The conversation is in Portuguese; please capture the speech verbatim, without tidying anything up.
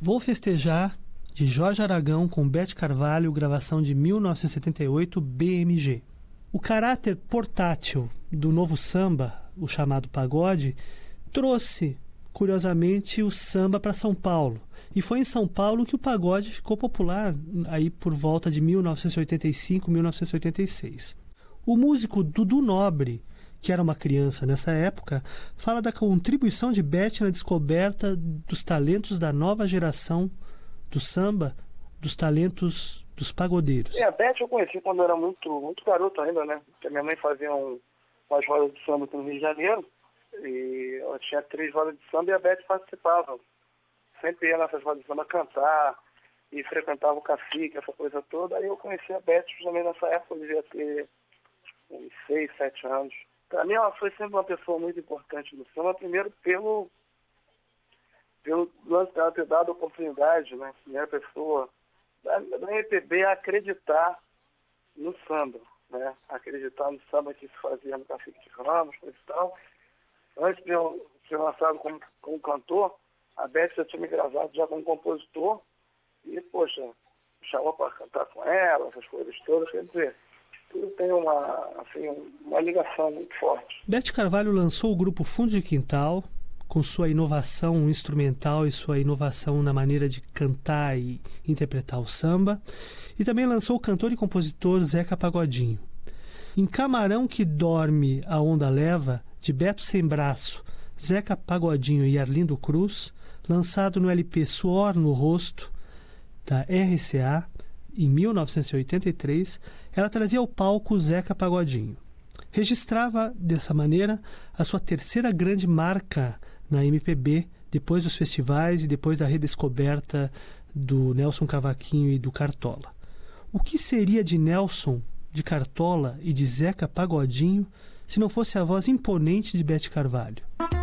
Vou Festejar, de Jorge Aragão com Bete Carvalho, gravação de mil novecentos e setenta e oito, B M G. O caráter portátil do novo samba, o chamado pagode, trouxe, curiosamente, o samba para São Paulo. E foi em São Paulo que o pagode ficou popular, aí por volta de mil novecentos e oitenta e cinco, mil novecentos e oitenta e seis. O músico Dudu Nobre, que era uma criança nessa época, fala da contribuição de Bete na descoberta dos talentos da nova geração do samba, dos talentos dos pagodeiros. É, a Bete eu conheci quando eu era muito, muito garoto ainda, né? Porque a minha mãe fazia um, umas rodas de samba aqui no Rio de Janeiro, e ela tinha três rodas de samba e a Bete participava. Sempre ia nessas rodas de samba cantar, e frequentava o cacique, essa coisa toda. Aí eu conheci a Bete justamente nessa época, eu devia ter uns seis, sete anos. Para mim ela foi sempre uma pessoa muito importante no samba, primeiro pelo, pelo lance dela ter dado oportunidade, né? Primeira pessoa da, da M P B a acreditar no samba, né? Acreditar no samba que se fazia no Cacique de Ramos, coisa e tal. Antes de eu ser lançado como, como cantor, a Bete já tinha me gravado já como compositor e, poxa, me chamou para cantar com ela, essas coisas todas, quer dizer, tudo tem uma, assim, uma ligação muito forte. Bete Carvalho lançou o grupo Fundo de Quintal, com sua inovação instrumental e sua inovação na maneira de cantar e interpretar o samba, e também lançou o cantor e compositor Zeca Pagodinho. Em Camarão que Dorme a Onda Leva, de Beto Sem Braço, Zeca Pagodinho e Arlindo Cruz, lançado no L P Suor no Rosto, da R C A, em mil novecentos e oitenta e três, ela trazia ao palco Zeca Pagodinho. Registrava, dessa maneira, a sua terceira grande marca na M P B, depois dos festivais e depois da redescoberta do Nelson Cavaquinho e do Cartola. O que seria de Nelson, de Cartola e de Zeca Pagodinho se não fosse a voz imponente de Bete Carvalho?